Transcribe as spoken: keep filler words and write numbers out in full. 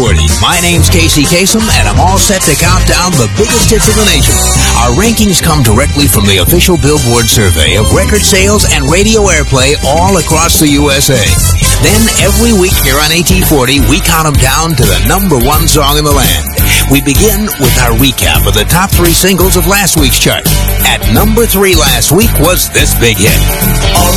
forty. My name's Casey Kasem, and I'm all set to count down the biggest hits of the nation. Our rankings come directly from the official Billboard survey of record sales and radio airplay all across the U S A. Then, every week here on A T forty, we count them down to the number one song in the land. We begin with our recap of the top three singles of last week's chart. At number three last week was this big hit.